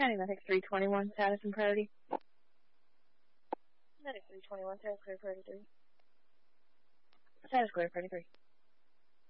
County Medic 321, status and priority. Medic 321, status clear, priority 3. Status clear, priority 3.